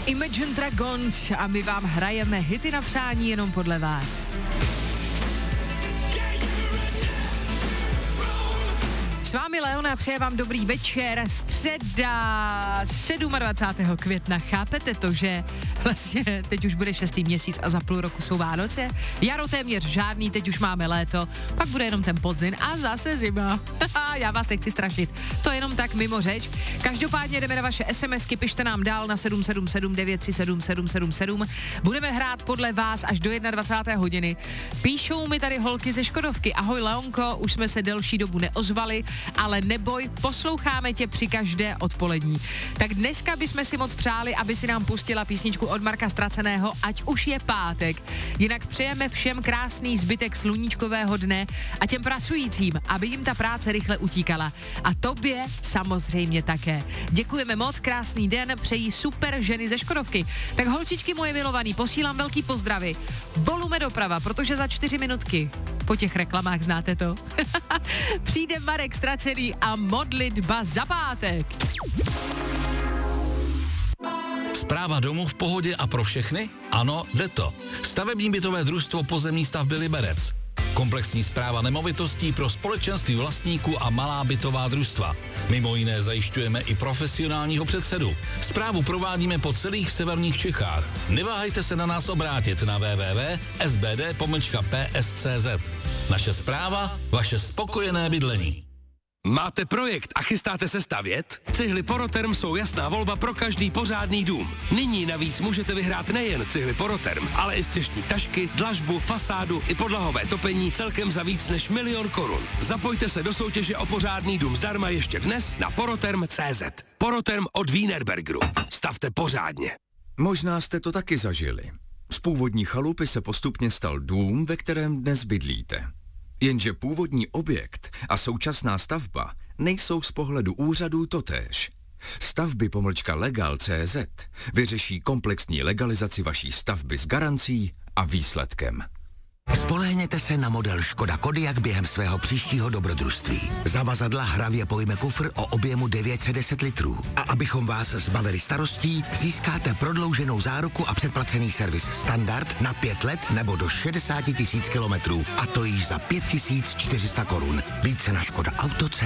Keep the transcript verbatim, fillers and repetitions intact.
Imagine Dragons a my vám hrajeme hity na přání jenom podle vás. S vámi Leona, přeje vám dobrý večer, středa dvacátého sedmého května. Chápete to, že vlastně teď už bude šestý měsíc a za půl roku jsou Vánoce? Jaro téměř žádný, teď už máme léto, pak bude jenom ten podzim a zase zima. Já vás nechci strašit, to je jenom tak mimo řeč. Každopádně jdeme na vaše SMSky, pište nám dál na sedm sedm sedm devět tři sedm sedm sedm sedm. Budeme hrát podle vás až do dvacáté jedné hodiny. Píšou mi tady holky ze Škodovky. Ahoj Leonko, už jsme se delší dobu neozvali, ale neboj, posloucháme tě při každé odpolední. Tak dneska bychom si moc přáli, aby si nám pustila písničku od Marka Ztraceného, ať už je pátek. Jinak přejeme všem krásný zbytek sluníčkového dne a těm pracujícím, aby jim ta práce rychle utíkala. A tobě samozřejmě také. Děkujeme moc, krásný den, přejí super ženy ze Škodovky. Tak holčičky moje milovaný, posílám velký pozdravy. Volume doprava, protože za čtyři minutky, po těch reklamách znáte to, přijde Marek Ztracený a modlitba za pátek. Správa domu v pohodě a pro všechny? Ano, jde to. Stavební bytové družstvo Pozemní stavby Liberec. Komplexní správa nemovitostí pro společenství vlastníků a malá bytová družstva. Mimo jiné zajišťujeme i profesionálního předsedu. Správu provádíme po celých severních Čechách. Neváhejte se na nás obrátit na w w w tečka s b d pomlčka p s tečka c z. Naše správa, vaše spokojené bydlení. Máte projekt a chystáte se stavět? Cihly Poroterm jsou jasná volba pro každý pořádný dům. Nyní navíc můžete vyhrát nejen cihly Poroterm, ale i střešní tašky, dlažbu, fasádu i podlahové topení celkem za víc než milion korun. Zapojte se do soutěže o pořádný dům zdarma ještě dnes na poroterm tečka cé zet. Poroterm od Wienerbergeru. Stavte pořádně. Možná jste to taky zažili. Z původní chalupy se postupně stal dům, ve kterém dnes bydlíte. Jenže původní objekt a současná stavba nejsou z pohledu úřadů totéž. Stavby pomlčka legal tečka cé zet vyřeší komplexní legalizaci vaší stavby s garancí a výsledkem. Spolehněte se na model Škoda Kodiaq během svého příštího dobrodružství. Zavazadla hravě pojme kufr o objemu devět set deset litrů. A abychom vás zbavili starostí, získáte prodlouženou záruku a předplacený servis standard na pět let nebo do šedesát tisíc kilometrů. A to již za pět tisíc čtyři sta korun. Více na Škoda Auto.